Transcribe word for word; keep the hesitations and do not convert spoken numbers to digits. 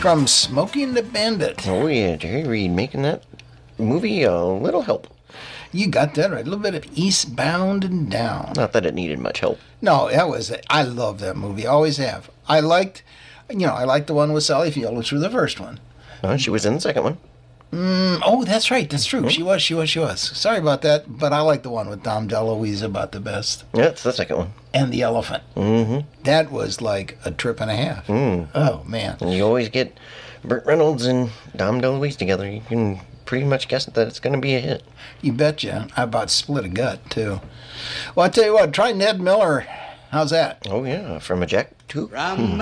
from Smokey and the Bandit. Oh, yeah, Jerry Reed making that movie a little help. You got that right. A little bit of Eastbound and Down. Not that it needed much help. No, that was it. I love that movie. Always have. I liked, you know, I liked the one with Sally Field, which was the first one. Uh, she was in the second one. Mm, oh, that's right. That's true. Mm-hmm. She was, she was, she was. Sorry about that, but I like the one with Dom DeLuise about the best. Yeah, it's the second one. And the elephant. Mm-hmm. That was like a trip and a half. Mm. Oh, man. And you always get Burt Reynolds and Dom DeLuise together. You can pretty much guess that it's going to be a hit. You betcha. I about split a gut, too. Well, I tell you what, try Ned Miller. How's that? Oh, yeah, from a Jack too.